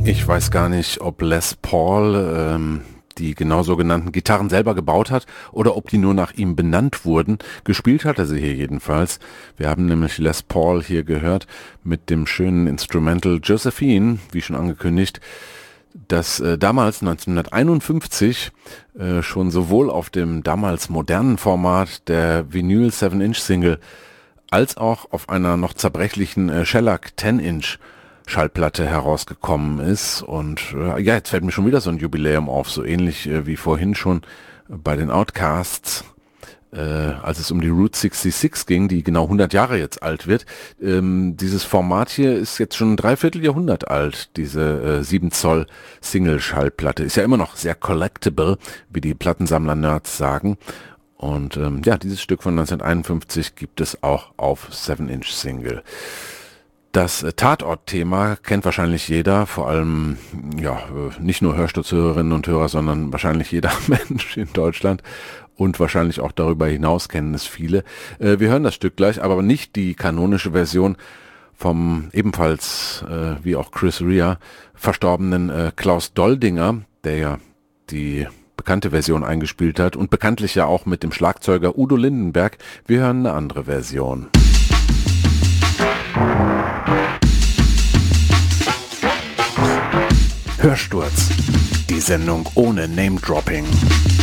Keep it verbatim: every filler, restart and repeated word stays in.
Ich weiß gar nicht, ob Les Paul ähm, die genau sogenannten Gitarren selber gebaut hat oder ob die nur nach ihm benannt wurden. Gespielt hat er sie hier jedenfalls. Wir haben nämlich Les Paul hier gehört mit dem schönen Instrumental Josephine, wie schon angekündigt, das äh, damals neunzehnhunderteinundfünfzig äh, schon sowohl auf dem damals modernen Format der Vinyl seven Inch Single als auch auf einer noch zerbrechlichen äh, Shellac ten Inch Schallplatte herausgekommen ist. Und äh, ja, jetzt fällt mir schon wieder so ein Jubiläum auf, so ähnlich äh, wie vorhin schon bei den Outcasts, äh, als es um die Route sechsundsechzig ging, die genau hundert Jahre jetzt alt wird. Ähm, dieses Format hier ist jetzt schon ein Dreivierteljahrhundert alt, diese äh, sieben Zoll Single-Schallplatte. Ist ja immer noch sehr collectible, wie die Plattensammler-Nerds sagen. Und ähm, ja, dieses Stück von neunzehnhunderteinundfünfzig gibt es auch auf seven Inch Single. Das äh, Tatort-Thema kennt wahrscheinlich jeder, vor allem ja äh, nicht nur Hörsturzhörerinnen und Hörer, sondern wahrscheinlich jeder Mensch in Deutschland und wahrscheinlich auch darüber hinaus kennen es viele. Äh, wir hören das Stück gleich, aber nicht die kanonische Version vom ebenfalls, äh, wie auch Chris Rea, verstorbenen äh, Klaus Doldinger, der ja die bekannte Version eingespielt hat und bekanntlich ja auch mit dem Schlagzeuger Udo Lindenberg. Wir hören eine andere Version. Hörsturz, die Sendung ohne Name-Dropping.